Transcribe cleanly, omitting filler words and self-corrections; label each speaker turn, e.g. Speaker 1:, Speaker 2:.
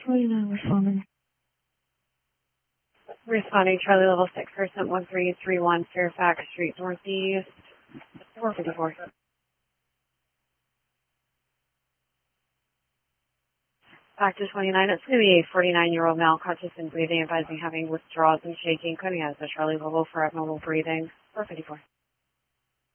Speaker 1: 29 responding.
Speaker 2: Responding, Charlie level 6, person 1331 Fairfax Street Northeast, 454. Back to 29, it's going to be a 49-year-old male, conscious and breathing, advising having withdrawals and shaking, coding as a Charlie level for abnormal breathing, 454.